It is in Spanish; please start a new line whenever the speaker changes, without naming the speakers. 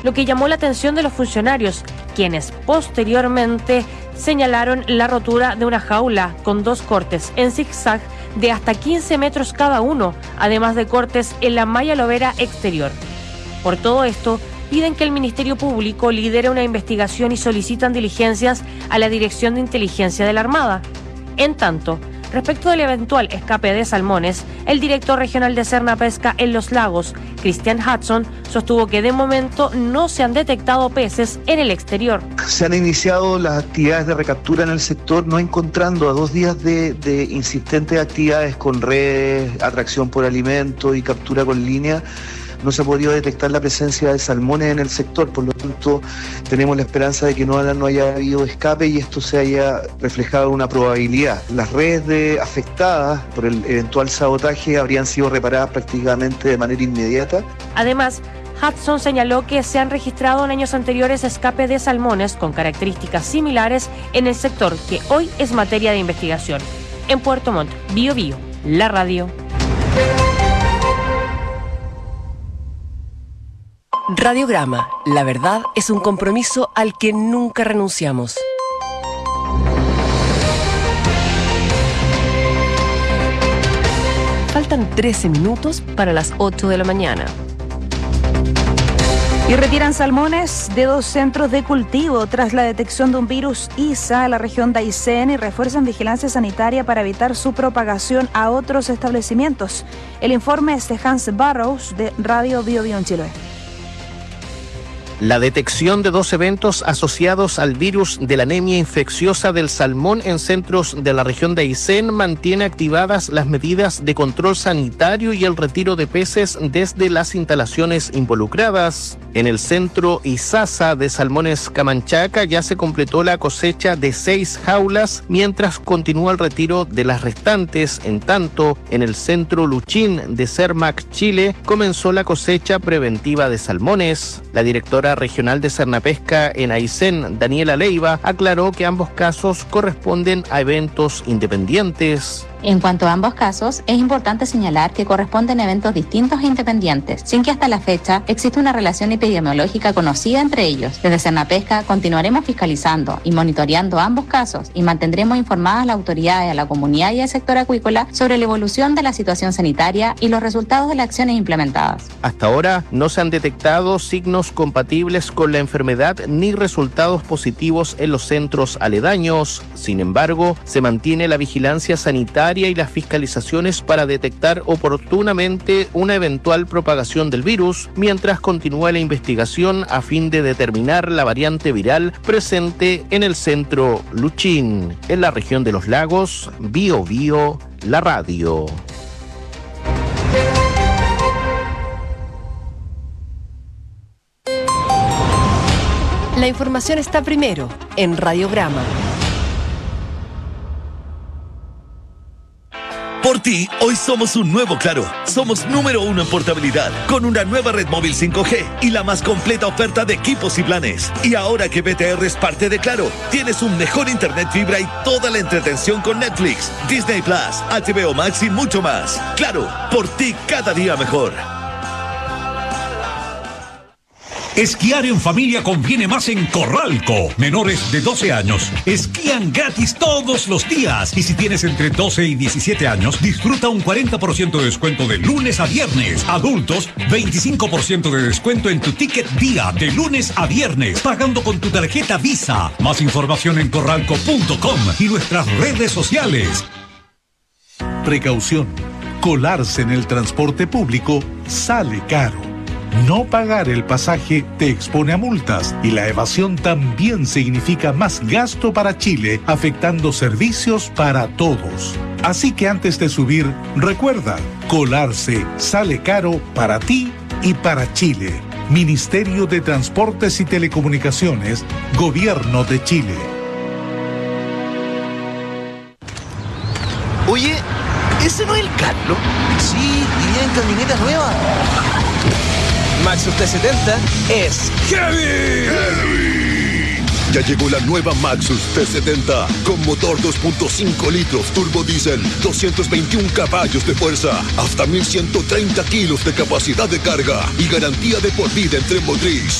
lo que llamó la atención de los funcionarios, quienes posteriormente señalaron la rotura de una jaula con 2 cortes en zigzag de hasta 15 metros cada uno, además de cortes en la malla lobera exterior. Por todo esto, piden que el Ministerio Público lidere una investigación y solicitan diligencias a la Dirección de Inteligencia de la Armada. En tanto, respecto del eventual escape de salmones, el director regional de Cernapesca en Los Lagos, Christian Hudson, sostuvo que de momento no se han detectado peces en el exterior.
Se han iniciado las actividades de recaptura en el sector, no encontrando a 2 días de insistentes actividades con redes, atracción por alimento y captura con línea. No se ha podido detectar la presencia de salmones en el sector, por lo tanto tenemos la esperanza de que no haya habido escape y esto se haya reflejado en una probabilidad. Las redes afectadas por el eventual sabotaje habrían sido reparadas prácticamente de manera inmediata.
Además, Hudson señaló que se han registrado en años anteriores escape de salmones con características similares en el sector, que hoy es materia de investigación. En Puerto Montt, Bío Bío, la radio.
Radiograma, la verdad es un compromiso al que nunca renunciamos. Faltan 13 minutos para las 8 de la mañana.
Y retiran salmones de 2 centros de cultivo tras la detección de un virus ISA en la región de Aysén y refuerzan vigilancia sanitaria para evitar su propagación a otros establecimientos. El informe es de Hans Barrows de Radio Bío Bío en Chiloé.
La detección de 2 eventos asociados al virus de la anemia infecciosa del salmón en centros de la región de Aysén mantiene activadas las medidas de control sanitario y el retiro de peces desde las instalaciones involucradas. En el centro Isasa de Salmones Camanchaca ya se completó la cosecha de 6 jaulas, mientras continúa el retiro de las restantes. En tanto, en el centro Luchín de Cermac, Chile, comenzó la cosecha preventiva de salmones. La directora regional de Cernapesca en Aysén, Daniela Leiva, aclaró que ambos casos corresponden a eventos independientes.
En cuanto a ambos casos, es importante señalar que corresponden a eventos distintos e independientes, sin que hasta la fecha exista una relación epidemiológica conocida entre ellos. Desde Cernapesca continuaremos fiscalizando y monitoreando ambos casos y mantendremos informadas a las autoridades, a la comunidad y al sector acuícola sobre la evolución de la situación sanitaria y los resultados de las acciones implementadas.
Hasta ahora no se han detectado signos compatibles con la enfermedad ni resultados positivos en los centros aledaños. Sin embargo, se mantiene la vigilancia sanitaria y las fiscalizaciones para detectar oportunamente una eventual propagación del virus, mientras continúa la investigación a fin de determinar la variante viral presente en el centro Luchín. En la región de Los Lagos, Bío Bío, la radio.
La información está primero en Radiograma.
Por ti, hoy somos un nuevo Claro. Somos número 1 en portabilidad, con una nueva red móvil 5G y la más completa oferta de equipos y planes. Y ahora que BTR es parte de Claro, tienes un mejor internet fibra y toda la entretención con Netflix, Disney Plus, HBO Max y mucho más. Claro, por ti cada día mejor.
Esquiar en familia conviene más en Corralco. Menores de 12 años esquían gratis todos los días. Y si tienes entre 12 y 17 años, disfruta un 40% de descuento de lunes a viernes. Adultos, 25% de descuento en tu ticket día de lunes a viernes, pagando con tu tarjeta Visa. Más información en corralco.com y nuestras redes sociales.
Precaución. Colarse en el transporte público sale caro. No pagar el pasaje te expone a multas y la evasión también significa más gasto para Chile, afectando servicios para todos. Así que antes de subir, recuerda, colarse sale caro para ti y para Chile. Ministerio de Transportes y Telecomunicaciones, Gobierno de Chile.
Oye, ¿ese no es el Carlos? Sí, y viene en camioneta nueva. Maxus T70 es
heavy. Ya llegó la nueva Maxus T70 con motor 2.5 litros turbo diésel, 221 caballos de fuerza, hasta 1130 kilos de capacidad de carga y garantía de por vida en tren motriz.